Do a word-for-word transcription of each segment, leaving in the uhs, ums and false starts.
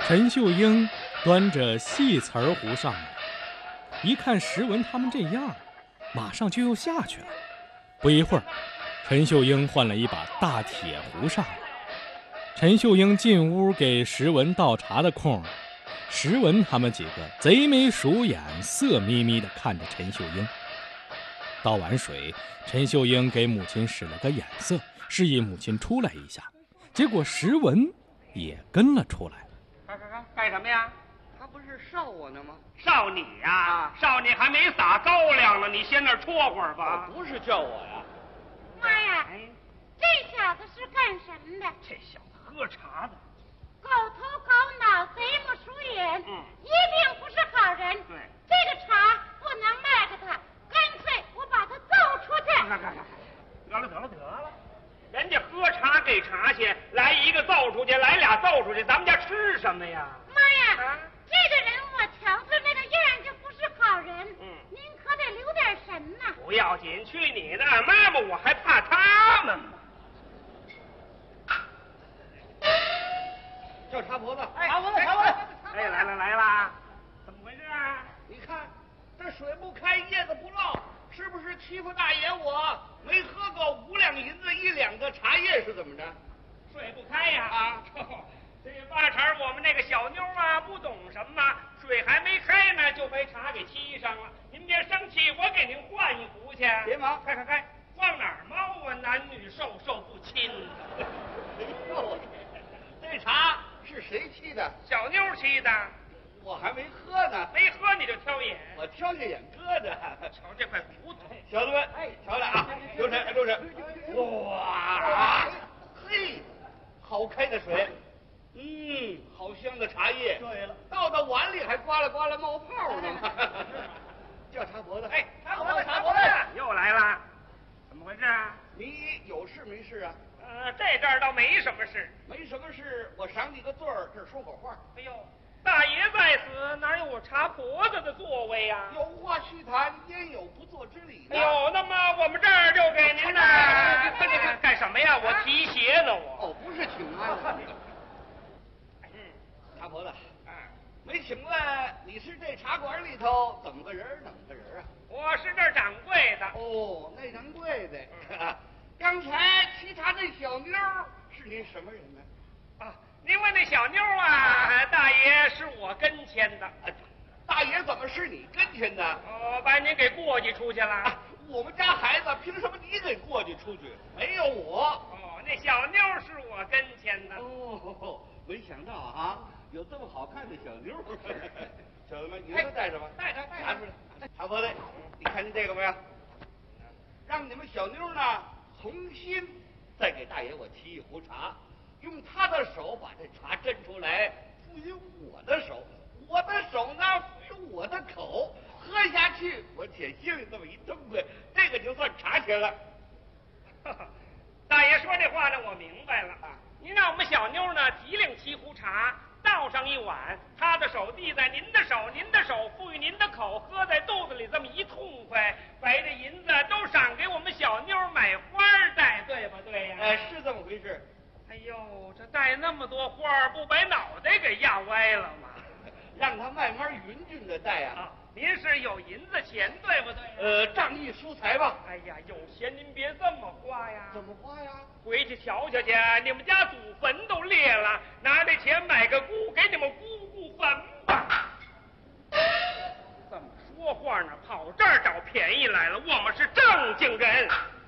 陈秀英端着细瓷儿壶上来，一看石文他们这样，马上就又下去了。不一会儿，陈秀英换了一把大铁壶上来。陈秀英进屋给石文倒茶的空，石文他们几个贼眉鼠眼，色眯眯地看着陈秀英。倒完水，陈秀英给母亲使了个眼色，示意母亲出来一下。结果石文也跟了出来。 干干干干什么呀？ 他不是烧我呢吗？ 烧你呀、啊！烧你还没撒高粱呢，你先那儿戳会儿吧。 不是叫我呀。 妈呀，哎、这小子是干什么的？ 这小子喝茶的， 狗头狗脑，贼目鼠眼，嗯，一定不是好人。 对， 这个茶不能卖给他，干脆我把他揍出去。 干干干，得了得了得了，人家喝茶给茶去，来一个揍出去，来俩揍出去，咱们家吃什么呀？ 妈呀，啊、这个人我瞧他那个样就不是好人。嗯，您可得留点神呐。 不要紧，去你的！妈妈，我还怕他们吗？ 叫茶婆子， 哎， 茶婆子，茶婆子， 哎，来了来了，怎么回事啊？ 你看这水不开，叶子不落，是不是欺负大爷我？没喝够五两银子一两个茶叶是怎么着？ 水不开呀！ 啊， 这八成我们那个小妞啊不懂什么，水还没开呢就被茶给沏上了。您别生气，我给您换一壶去。 别忙， 开开开，往哪儿猫啊？男女授受不亲。 哎呦，这茶是谁沏的？ 小妞沏的。 我还没喝呢。 没喝你就挑眼？ 我挑下眼搁着。 瞧这块骨头， 小子们，哎，瞧着啊，留神，留神。哇，嘿，好开的水。嗯，好香的茶叶。对了，倒到碗里还呱啦呱啦冒泡呢。叫茶婆子， 哎， 茶婆子，茶婆子，又来了，怎么回事啊？ 你有事没事啊？ 呃，这阵儿倒没什么事。 没什么事，我赏你个罪儿，这儿说会儿话。 哎呦，大爷在此，哪有我茶婆子的座位呀、啊？ 有话须谈，焉有不做之理呢？ 哎呦，那么我们这儿就给您呢。干什么呀？我提鞋呢，我。 哦，不是请安。嗯，茶婆子，啊，没请问你是这茶馆里头怎么个人怎么个人啊？ 我是这儿掌柜的。 哦，那掌柜的。嗯、刚才沏茶那小妞是您什么人呢？ 啊，您问那小妞啊，大爷是我跟前的。 啊、大爷怎么是你跟前的？ 哦，把您给过继出去了。啊、 我们家孩子凭什么你给过继出去？没有我。 哦，那小妞是我跟前的。 哦，没想到啊，有这么好看的小妞。小子们，你们都带着吧？ 带着，带着。 拿出来。茶婆子，你看见这个没有？让你们小妞呢重新再给大爷我沏一壶茶，用他的手把这茶斟出来，赋予我的手，我的手呢赋予我的口，喝下去我且心里这么一痛快，这个就算茶钱了。 大爷说这话呢，我明白了啊。您让我们小妞呢提领沏壶茶，倒上一碗，他的手递在您的手，您的手赋予您的口，喝在肚子里这么一痛快，把这银子都赏给我们小妞买花戴，对不对呀、啊？ 哎，是这么回事。 哎呦，这戴那么多花，不把脑袋给压歪了吗？ 让他慢慢匀匀的戴啊。 啊，您是有银子钱，对不对、啊？ 呃，仗义疏财吧。 哎呀，有钱您别这么花呀。 怎么花呀？ 回去瞧瞧去，你们家祖坟都裂了，拿这钱买个姑，给你们姑姑坟吧。这么说话呢，跑这儿找便宜来了，我们是正经人。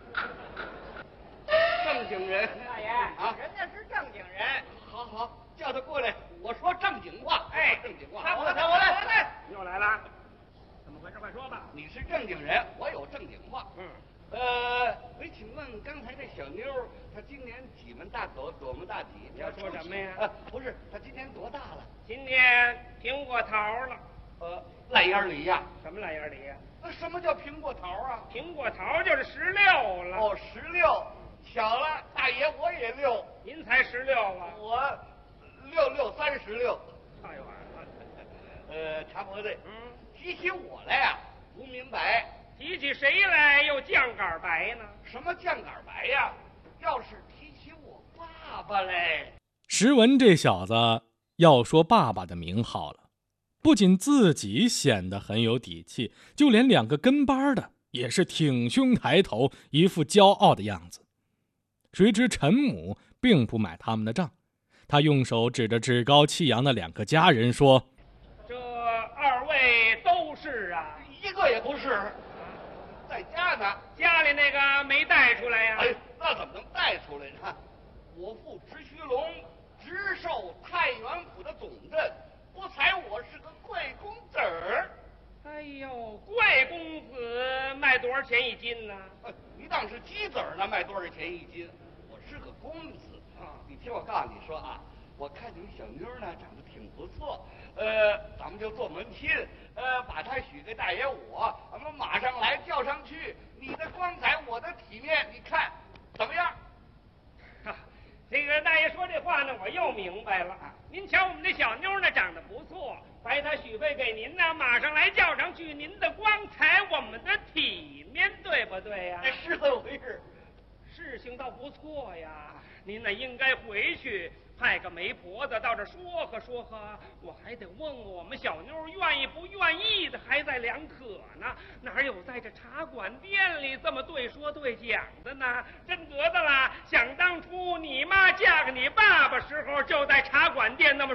正经人， 大爷啊， 人家是正经人。 好好，叫他过来，我说正经话。 哎， 正经话。 他我来，他我来，来，又来了，怎么回事？快说吧。 你是正经人，我有正经话。 嗯。 呃，没请问刚才这小妞，她今年几门大口，多么大体？ 你要说什么呀？ 呃，不是，她今年多大了？ 今年苹果桃了。 呃，烂眼梨呀？ 什么烂眼梨呀？ 那什么叫苹果桃啊？ 苹果桃就是十六了。 哦，十六。巧了，大爷我也六。 您才十六啊？ 我六六三十六。 差一晚了。 呃，茶婆子， 嗯， 提起我来呀、啊，不明白。 提起谁来又酱杆白呢？ 什么酱杆白呀？要是提起我爸爸嘞。 石文这小子要说爸爸的名号了，不仅自己显得很有底气，就连两个跟班的也是挺胸抬头，一副骄傲的样子。谁知陈母并不买他们的账，他用手指着趾高气扬的两个家人说： 这二位都是啊？ 一个也不是，在家呢。 家里那个没带出来呀、啊？ 哎，那怎么能带出来呢？我父直须龙直授太原府的总镇，不才我是个贵公子儿。 哎呦，贵公子卖多少钱一斤呢？ 你当是鸡子儿呢，卖多少钱一斤？我是个公子啊！你听我告诉你说啊，我看你们小妞呢长得挺不错，呃，咱们就做门亲，呃，把她许给大爷我，咱们马上来叫上去。你的光彩，我的体面，你看怎么样？ 啊，这个大爷说这话呢，我又明白了。您瞧我们这小妞呢，长得不错，白她许配给您呢，马上来叫上去。您的光彩，我们的体面，对不对呀？ 是这么回事。 事情倒不错呀，您呢应该回去派个媒婆子到这说和说和，我还得问问我们小妞愿意不愿意的，还在两可呢。哪有在这茶馆店里这么对说对讲的呢？真得的啦！想当初你妈嫁给你爸爸时候，就在茶馆店那么